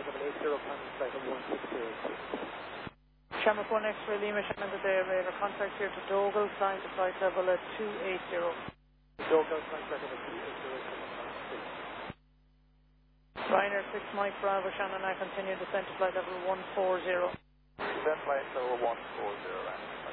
level 80, climbing flight level 160. Shamrock 1 X-ray Lima, Shannon today, radar contact here to Dogal, flying to flight level at 280. Dogal, flight level 280. Ryanair 6 Mike Bravo, Shannon, I continue descent to flight level 140. Descent flight level 140, right.